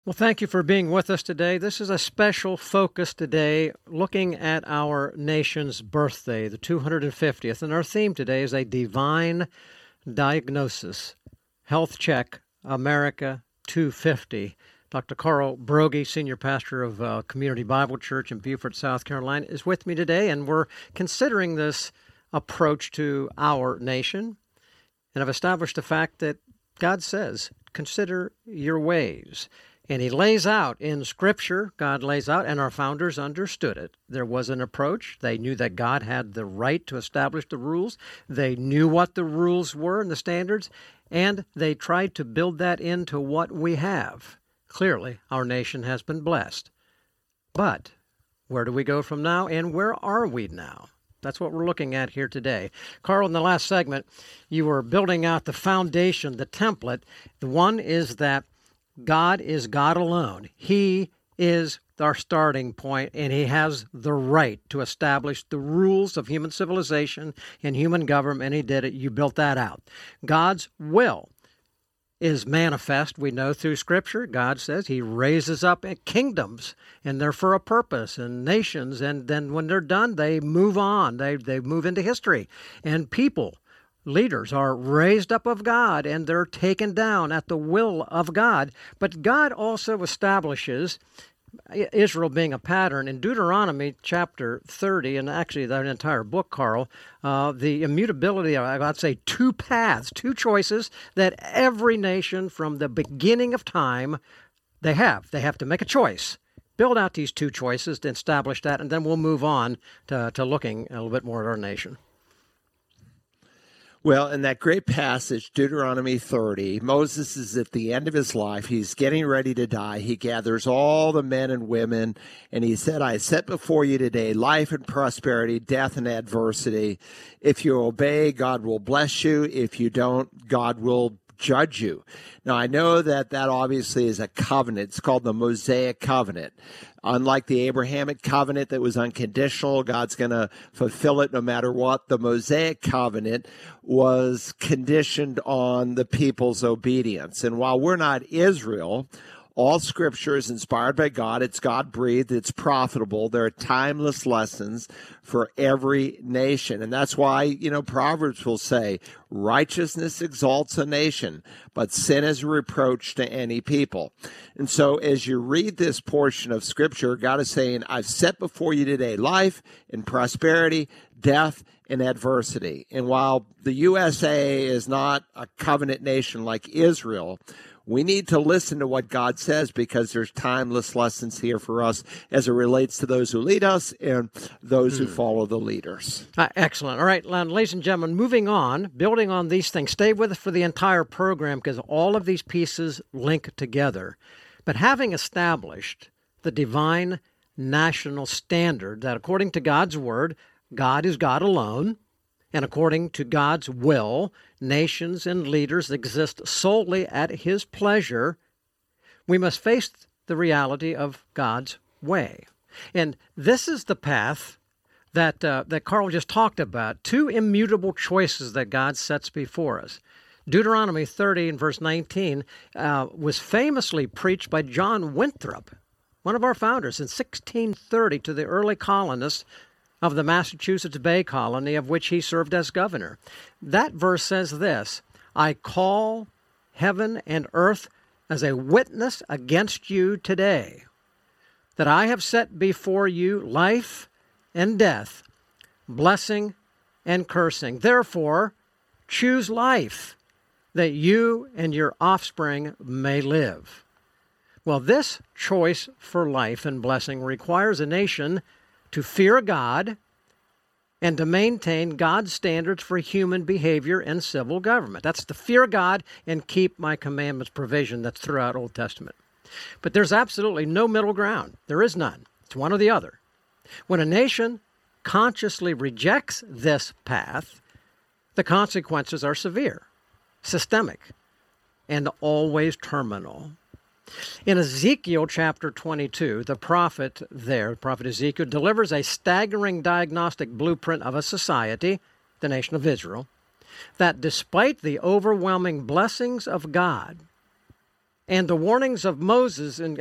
Well, thank you for being with us today. This is a special focus today looking at our nation's birthday, the 250th. And our theme today is a divine diagnosis, Health Check America 250. Dr. Carl Broggi, Senior Pastor of Community Bible Church in Beaufort, South Carolina, is with me today, and we're considering this approach to our nation. And I've established the fact that God says, consider your ways. And he lays out in Scripture, God lays out, and our founders understood it. There was an approach. They knew that God had the right to establish the rules. They knew what the rules were and the standards, and they tried to build that into what we have. Clearly, our nation has been blessed. But where do we go from now, and where are we now? That's what we're looking at here today. Carl, in the last segment, you were building out the foundation, the template. The one is that God is God alone. He is our starting point, and he has the right to establish the rules of human civilization and human government, and he did it. You built that out. God's will is manifest, we know through Scripture. God says he raises up kingdoms, and they're for a purpose, and nations, and then when they're done, they move on. They move into history, and people, leaders are raised up of God, and they're taken down at the will of God. But God also establishes, Israel being a pattern, in Deuteronomy chapter 30, and actually that entire book, Carl, the immutability of, I'd say, two paths, two choices that every nation from the beginning of time, they have. They have to make a choice. Build out these two choices to establish that, and then we'll move on to looking a little bit more at our nation. Well, in that great passage, Deuteronomy 30, Moses is at the end of his life. He's getting ready to die. He gathers all the men and women, and he said, I set before you today life and prosperity, death and adversity. If you obey, God will bless you. If you don't, God will judge you. Now, I know that obviously is a covenant. It's called the Mosaic Covenant. Unlike the Abrahamic covenant that was unconditional, God's going to fulfill it no matter what. The Mosaic covenant was conditioned on the people's obedience. And while we're not Israel, all Scripture is inspired by God. It's God-breathed. It's profitable. There are timeless lessons for every nation. And that's why, Proverbs will say, righteousness exalts a nation, but sin is a reproach to any people. And so as you read this portion of Scripture, God is saying, I've set before you today life and prosperity, death and adversity. And while the USA is not a covenant nation like Israel, we need to listen to what God says because there's timeless lessons here for us as it relates to those who lead us and those who follow the leaders. Excellent. All right, ladies and gentlemen, moving on, building on these things. Stay with us for the entire program because all of these pieces link together. But having established the divine national standard that according to God's word, God is God alone, and according to God's will, nations and leaders exist solely at his pleasure, we must face the reality of God's way. And this is the path that Carl just talked about, two immutable choices that God sets before us. Deuteronomy 30 and verse 19 was famously preached by John Winthrop, one of our founders, in 1630 to the early colonists of the Massachusetts Bay Colony, of which he served as governor. That verse says this, I call heaven and earth as a witness against you today, that I have set before you life and death, blessing and cursing. Therefore, choose life, that you and your offspring may live. Well, this choice for life and blessing requires a nation to fear God and to maintain God's standards for human behavior and civil government. That's to fear God and keep my commandments provision that's throughout Old Testament. But there's absolutely no middle ground. There is none. It's one or the other. When a nation consciously rejects this path, the consequences are severe, systemic, and always terminal. In Ezekiel chapter 22, the prophet Ezekiel, delivers a staggering diagnostic blueprint of a society, the nation of Israel, that despite the overwhelming blessings of God, And the warnings of Moses in